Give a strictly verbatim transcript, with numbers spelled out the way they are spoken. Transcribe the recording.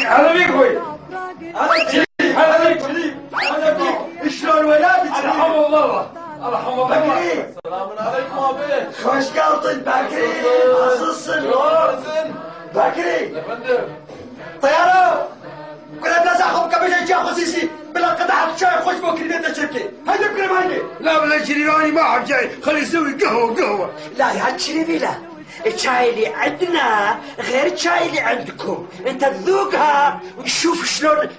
هلا بيك اخوي. هلا بيك هلا بيك هلا بيك. شلون ولادك؟ الحمد لله الحمد لله. بكري السلام عليكم ابي. خوش قلطن بكري. عصص النور. بكري يا فندم. طياره كلها بلازا خب قبل جا خصيصي بلا قطعه شاي خوش بكري بيت الشركه. هيدا بكري مهني. لا بلا شريراني ما حد جاي. خلي يسوي قهوه قهوه. لا يا شريبي لا. الشاي اللي عندنا غير الشاي اللي عندكم. انت تذوقها وتشوف شلون